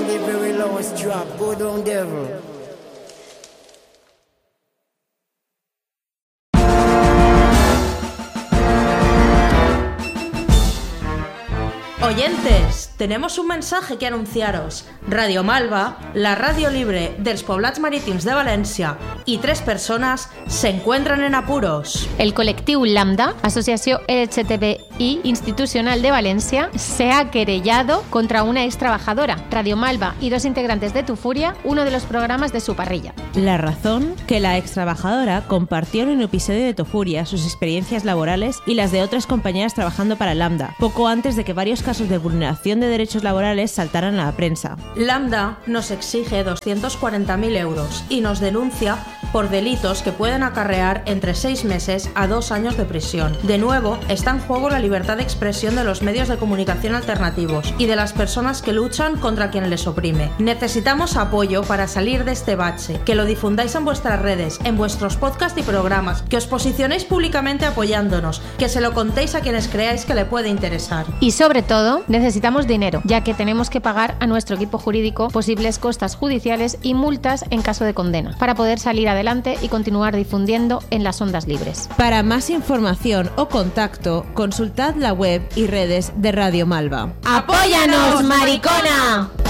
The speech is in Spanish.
the very lowest drop. Go down, devil. Oyentes, tenemos un mensaje que anunciaros. Radio Malva, la radio libre dels Poblats Marítims de València y 3 personas se encuentran en apuros. El colectivo Lambda, Asociación LGTBI Institucional de Valencia, se ha querellado contra una ex trabajadora, Radio Malva y 2 integrantes de Tufuria, uno de los programas de su parrilla. La razón, que la ex trabajadora compartió en un episodio de Tufuria sus experiencias laborales y las de otras compañeras trabajando para Lambda, poco antes de que varios casos de vulneración de derechos laborales saltaran a la prensa. Lambda nos exige 240.000 euros y nos denuncia por delitos que pueden acarrear entre 6 meses a 2 años de prisión. De nuevo, está en juego la libertad de expresión de los medios de comunicación alternativos y de las personas que luchan contra quien les oprime. Necesitamos apoyo para salir de este bache, que lo difundáis en vuestras redes, en vuestros podcasts y programas, que os posicionéis públicamente apoyándonos, que se lo contéis a quienes creáis que le puede interesar. Y sobre todo, necesitamos dinero, ya que tenemos que pagar a nuestro equipo jurídico posibles costas judiciales y multas en caso de condena, para poder salir adelante y continuar difundiendo en las ondas libres. Para más información o contacto, consultad la web y redes de Radio Malva. ¡Apóyanos, maricona!